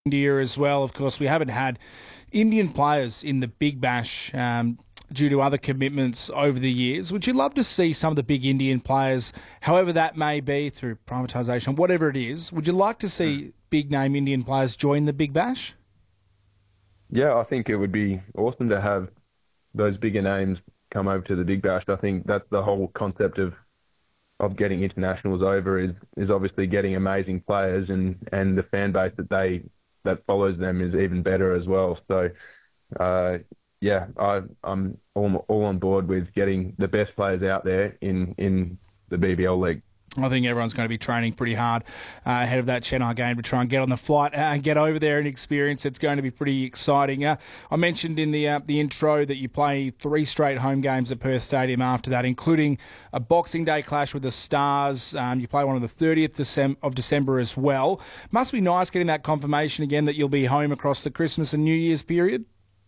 India as well. Of course, we haven't had Indian players in the Big Bash due to other commitments over the years. Would you love to see some of the big Indian players, however that may be, through privatisation, whatever it is, would you like to see big name Indian players join the Big Bash? Yeah, I think it would be awesome to have those bigger names come over to the Big Bash. I think that's the whole concept of getting internationals over is obviously getting amazing players, and the fan base that follows them is even better as well. So yeah, I'm all on board with getting the best players out there in the BBL league. I think everyone's going to be training pretty hard ahead of that Chennai game to try and get on the flight and get over there and experience. It's going to be pretty exciting. I mentioned in the intro that you play 3 straight home games at Perth Stadium after that, including a Boxing Day clash with the Stars. You play one on the 30th of December as well. Must be nice getting that confirmation again that you'll be home across the Christmas and New Year's period.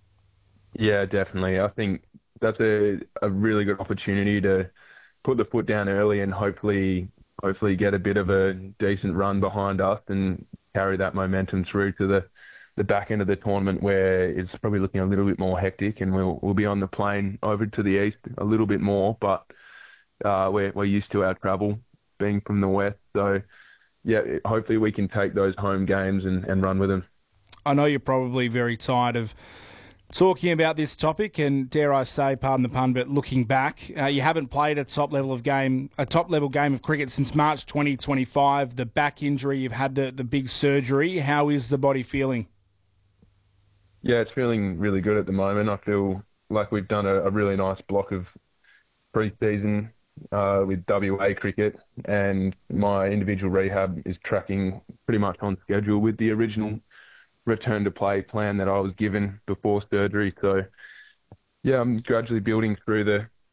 Yeah, definitely. I think that's a really good opportunity to put the foot down early and hopefully get a bit of a decent run behind us and carry that momentum through to the back end of the tournament, where it's probably looking a little bit more hectic, and we'll be on the plane over to the east a little bit more, but we're used to our travel being from the west. So yeah, hopefully we can take those home games and run with them. I know you're probably very tired of talking about this topic, and dare I say, pardon the pun, but looking back, you haven't played a top level game of cricket since March 2025. The back injury, you've had the big surgery. How is the body feeling? Yeah, it's feeling really good at the moment. I feel like we've done a really nice block of pre-season with WA cricket, and my individual rehab is tracking pretty much on schedule with the original return to play plan that I was given before surgery. So yeah, I'm gradually building through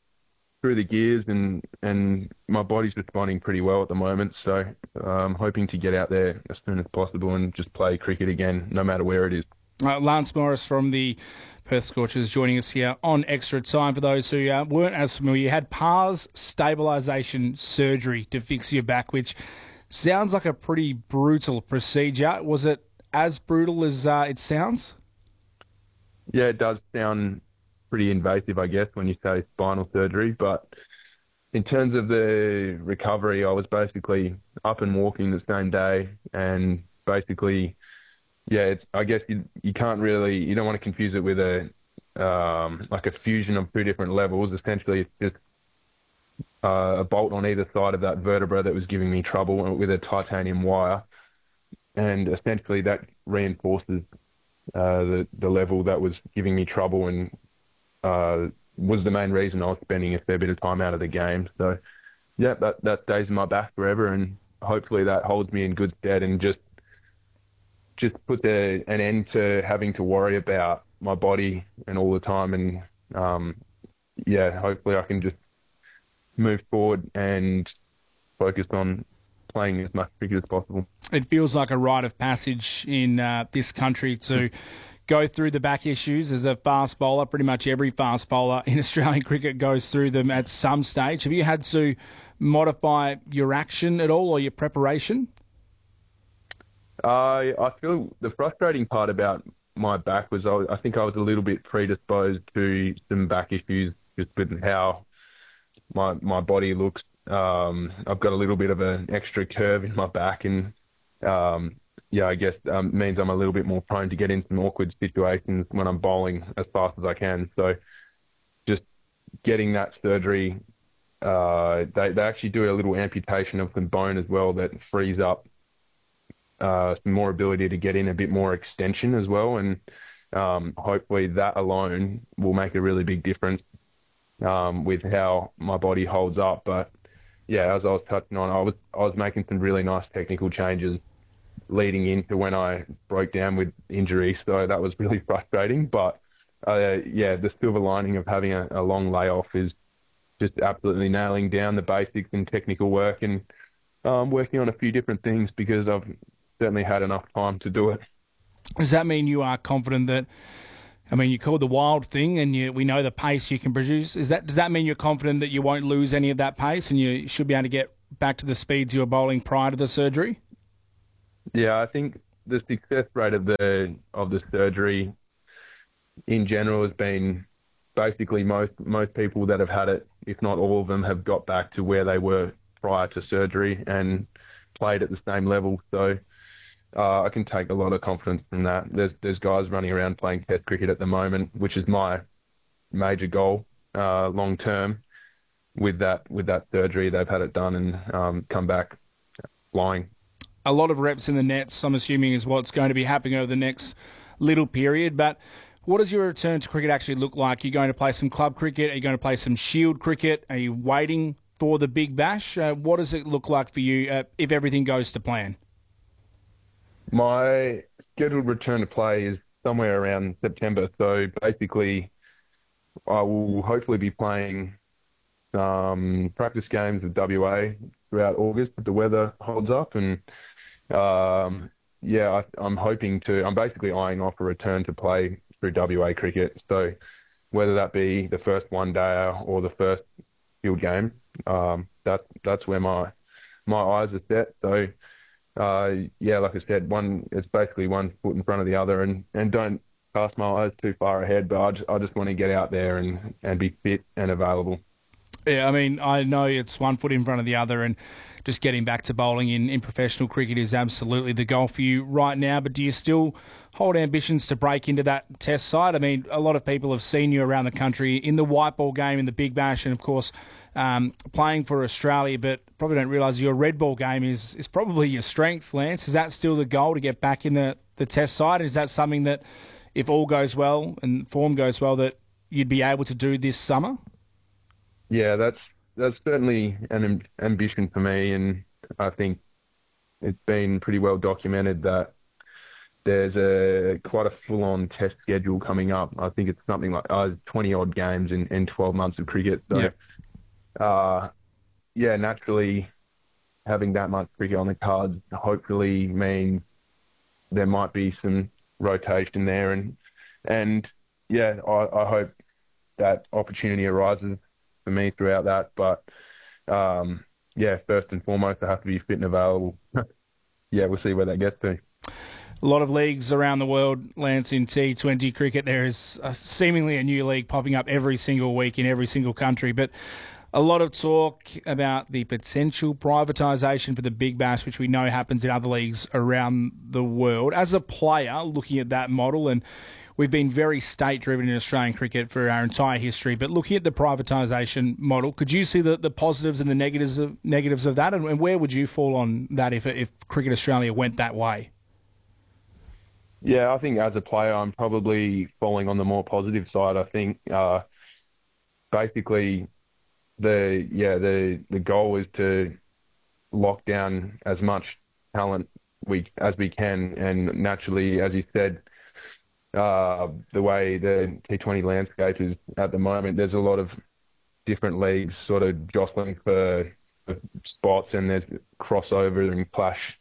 the gears, and my body's responding pretty well at the moment. So I'm hoping to get out there as soon as possible and just play cricket again, no matter where it is. Lance Morris from the Perth Scorchers joining us here on Extra Time. For those who weren't as familiar, you had pars stabilisation surgery to fix your back, which sounds like a pretty brutal procedure. Was it as brutal as it sounds? Yeah, it does sound pretty invasive, I guess, when you say spinal surgery. But in terms of the recovery, I was basically up and walking the same day. And basically, yeah, I guess you can't really, you don't want to confuse it with like a fusion of 2 different levels. Essentially, it's just a bolt on either side of that vertebra that was giving me trouble with a titanium wire. And essentially that reinforces the level that was giving me trouble, and was the main reason I was spending a fair bit of time out of the game. So yeah, that stays in my back forever, and hopefully that holds me in good stead and just puts an end to having to worry about my body and all the time. And yeah, hopefully I can just move forward and focus on playing as much cricket as possible. It feels like a rite of passage in this country to go through the back issues as a fast bowler. Pretty much every fast bowler in Australian cricket goes through them at some stage. Have you had to modify your action at all, or your preparation? I feel the frustrating part about my back was I think I was a little bit predisposed to some back issues just with how my body looks. I've got a little bit of an extra curve in my back, and yeah, I guess means I'm a little bit more prone to get in some awkward situations when I'm bowling as fast as I can. So just getting that surgery, they actually do a little amputation of some bone as well that frees up some more ability to get in a bit more extension as well. And hopefully that alone will make a really big difference with how my body holds up. But yeah, as I was touching on, I was making some really nice technical changes leading into when I broke down with injury, so that was really frustrating. But yeah, the silver lining of having a long layoff is just absolutely nailing down the basics and technical work, and working on a few different things because I've certainly had enough time to do it. Does that mean you are confident that, I mean, you called the wild thing, and we know the pace you can produce. Does that mean you're confident that you won't lose any of that pace, and you should be able to get back to the speeds you were bowling prior to the surgery? Yeah, I think the success rate of the surgery in general has been basically most people that have had it, if not all of them, have got back to where they were prior to surgery and played at the same level. So I can take a lot of confidence from that. There's guys running around playing Test cricket at the moment, which is my major goal long term. With that surgery, they've had it done and come back flying. A lot of reps in the nets, I'm assuming, is what's going to be happening over the next little period. But what does your return to cricket actually look like? Are you going to play some club cricket? Are you going to play some Shield cricket? Are you waiting for the Big Bash? What does it look like for you if everything goes to plan? My scheduled return to play is somewhere around September. So basically, I will hopefully be playing practice games with WA throughout August if the weather holds up. And I'm basically eyeing off a return to play through WA cricket. So whether that be the first one day or the first field game, that's where my eyes are set. So like I said, it's basically one foot in front of the other, and don't cast my eyes too far ahead. But I just want to get out there and be fit and available. Yeah, I mean, I know it's one foot in front of the other, and just getting back to bowling in professional cricket is absolutely the goal for you right now. But do you still hold ambitions to break into that Test side? I mean, a lot of people have seen you around the country in the white ball game, in the Big Bash, and of course playing for Australia, but probably don't realise your red ball game is probably your strength, Lance. Is that still the goal, to get back in the Test side? Is that something that, if all goes well and form goes well, that you'd be able to do this summer? Yeah, that's certainly an ambition for me, and I think it's been pretty well documented that there's quite a full-on Test schedule coming up. I think it's something like 20-odd games in 12 months of cricket. So, naturally, having that much cricket on the cards hopefully means there might be some rotation there, and I hope that opportunity arises for me throughout that. But first and foremost, I have to be fit and available. We'll see where that gets to. A lot of leagues around the world, Lance, in T20 cricket. There is seemingly a new league popping up every single week in every single country, but a lot of talk about the potential privatisation for the Big Bash, which we know happens in other leagues around the world. As a player, looking at that model, and we've been very state-driven in Australian cricket for our entire history, but looking at the privatisation model, could you see the positives and the negatives of that, and where would you fall on that if Cricket Australia went that way? Yeah, I think as a player, I'm probably falling on the more positive side. I think basically the goal is to lock down as much talent as we can, and naturally, as you said, the way the T20 landscape is at the moment, there's a lot of different leagues sort of jostling for spots, and there's crossover and clash,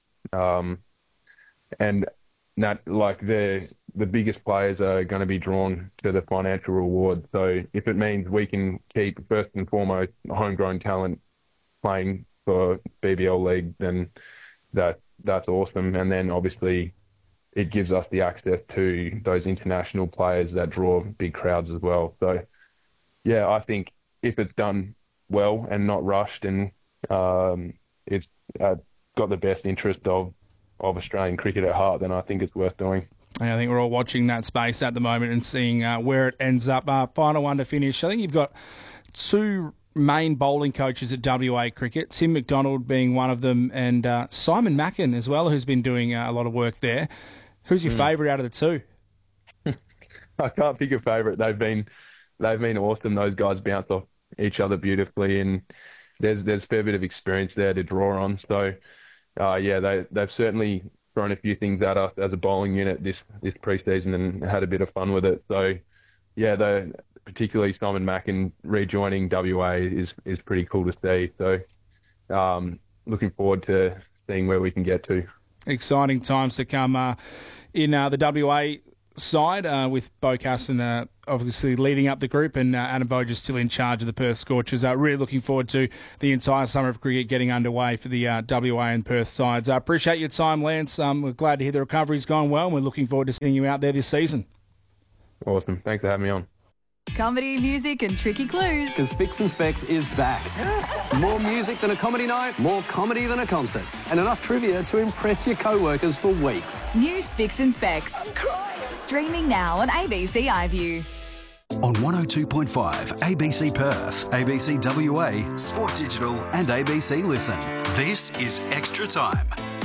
and that, like, the biggest players are going to be drawn to the financial reward. So if it means we can keep first and foremost homegrown talent playing for BBL League, then that's awesome. And then obviously it gives us the access to those international players that draw big crowds as well. So yeah, I think if it's done well and not rushed, and it's got the best interest of Australian cricket at heart, then I think it's worth doing. I think we're all watching that space at the moment and seeing where it ends up. Final one to finish. I think you've got two main bowling coaches at WA Cricket, Tim McDonald being one of them, and Simon Mackin as well, who's been doing a lot of work there. Who's your favourite out of the two? I can't pick a favourite. They've been awesome. Those guys bounce off each other beautifully, and there's a fair bit of experience there to draw on. So they've certainly thrown a few things at us as a bowling unit this pre-season and had a bit of fun with it. So yeah, particularly Simon Mackin rejoining WA is pretty cool to see. So looking forward to seeing where we can get to. Exciting times to come in the WA side with Bo Casson obviously leading up the group, and Adam Voges still in charge of the Perth Scorchers. Really looking forward to the entire summer of cricket getting underway for the WA and Perth sides. I appreciate your time, Lance. We're glad to hear the recovery's gone well, and we're looking forward to seeing you out there this season. Awesome. Thanks for having me on. Comedy, music and tricky clues. Because Spicks and Specs is back. More music than a comedy night, more comedy than a concert, and enough trivia to impress your co-workers for weeks. New Spicks and Specs. Streaming now on ABC iView. On 102.5 ABC Perth, ABC WA, Sport Digital and ABC Listen. This is Extra Time.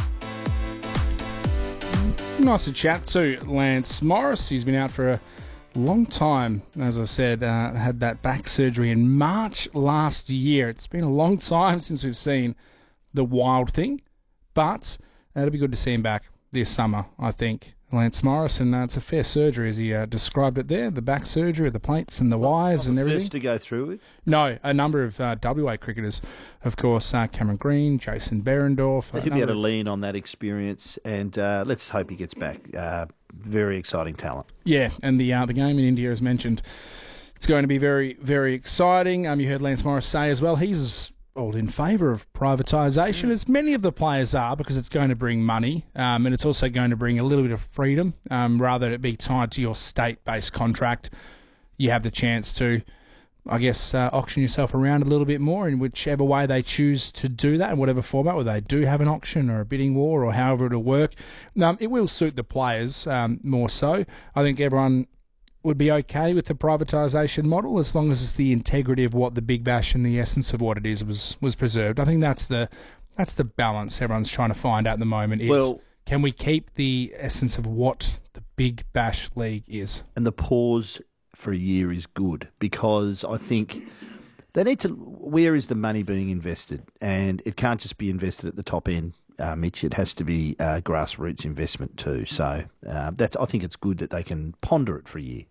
Nice to chat to Lance Morris. He's been out for a long time, as I said, had that back surgery in March last year. It's been a long time since we've seen the Wild thing, but it'll be good to see him back this summer, I think. Lance Morris, and it's a fair surgery, as he described it there, the back surgery, the plates and the wires and everything. First to go through it? No, a number of WA cricketers, of course, Cameron Green, Jason Behrendorff. He'll be able to lean on that experience, and let's hope he gets back. Very exciting talent. Yeah, and the game in India, as mentioned, it's going to be very, very exciting. You heard Lance Morris say as well, he's all in favour of privatisation, as many of the players are, because it's going to bring money, and it's also going to bring a little bit of freedom. Rather than it be tied to your state-based contract, you have the chance to, I guess, auction yourself around a little bit more in whichever way they choose to do that, in whatever format, whether they do have an auction or a bidding war or however it'll work. It will suit the players more so. I think everyone would be okay with the privatisation model as long as it's the integrity of what the Big Bash and the essence of what it is was preserved. I think that's the balance everyone's trying to find out at the moment is, can we keep the essence of what the Big Bash League is? And the pause for a year is good, because I think they need to, where is the money being invested? And it can't just be invested at the top end, Mitch. It has to be grassroots investment too. So I think it's good that they can ponder it for a year.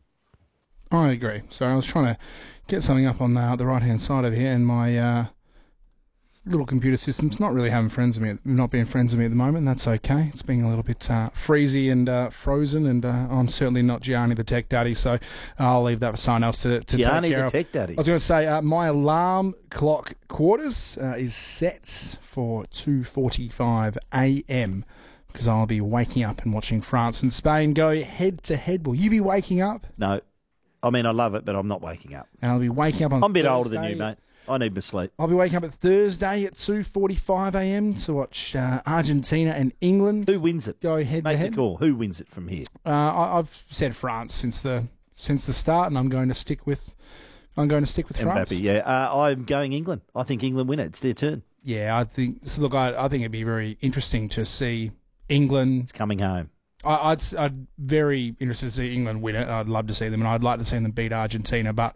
I agree. So I was trying to get something up on the right-hand side over here, and my little computer system's not really having not being friends with me at the moment. That's okay. It's being a little bit freezy and frozen, and I'm certainly not Gianni the Tech Daddy, so I'll leave that for someone else to take care of. Gianni the Tech Daddy. I was going to say my alarm clock quarters is set for 2:45 a.m. because I'll be waking up and watching France and Spain go head-to-head. Will you be waking up? No. I mean, I love it, but I'm not waking up. And I'll be waking up on I'm a bit Thursday. older than you, mate. I need my sleep. I'll be waking up at Thursday at 2:45 a.m. to watch Argentina and England. Who wins it? Go head to head. Make the call. Who wins it from here? I've said France since the start, and I'm going to stick with France. Mbappe, yeah. I'm going England. I think England win it. It's their turn. Yeah, I think. So look, I think it'd be very interesting to see England. It's coming home. I'd very interested to see England win it. I'd love to see them, and I'd like to see them beat Argentina. But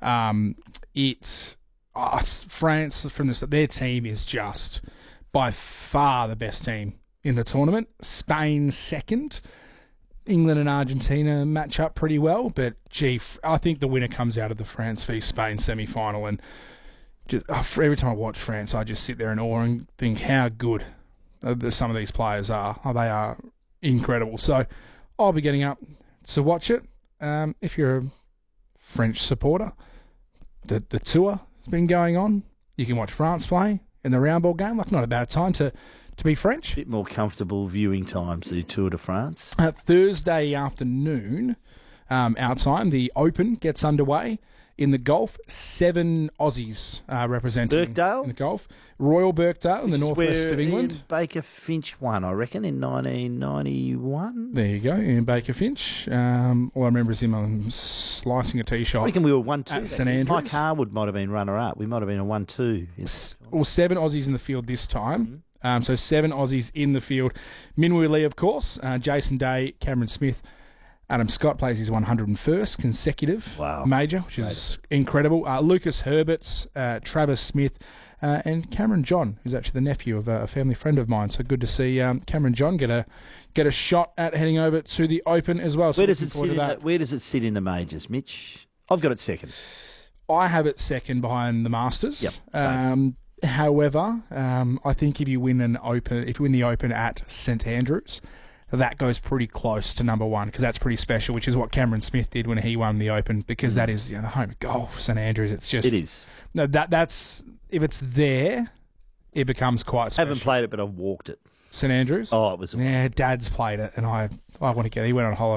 it's France from the start. Their team is just by far the best team in the tournament. Spain second. England and Argentina match up pretty well, but I think the winner comes out of the France v Spain semi-final. And just, every time I watch France, I just sit there in awe and think how good some of these players are. They are incredible. So I'll be getting up to watch it. If you're a French supporter, the tour has been going on. You can watch France play in the round ball game. Not a bad time to be French. A bit more comfortable viewing times, the Tour de France. Thursday afternoon, our time, the Open gets underway. In the golf, 7 Aussies representing Birkdale? in the golf. Royal Birkdale in the northwest of England. Ian Baker Finch won, I reckon, in 1991. There you go, Ian Baker Finch. All I remember is him slicing a tee shot. I reckon we were 1-2 at St Andrews. Mike Harwood might have been runner-up. We might have been a 1-2. Well, 7 Aussies in the field this time. So 7 Aussies in the field. Minwoo Lee, of course, Jason Day, Cameron Smith. Adam Scott plays his 101st consecutive major, which is incredible. Lucas Herberts, Travis Smith, and Cameron John, who's actually the nephew of a family friend of mine. So good to see Cameron John get a shot at heading over to the Open as well. So where does it sit in the majors, Mitch? I've got it second. I have it second behind the Masters. Yep. However, I think if you win the Open at St Andrews, that goes pretty close to number one because that's pretty special, which is what Cameron Smith did when he won the Open because that is the home of golf, St Andrews. It's just It is. No, that's if it's there, it becomes quite I special. haven't played it, but I've walked it. St Andrews. Oh, it was. Yeah, Dad's played it, and I want to get. He went on holiday.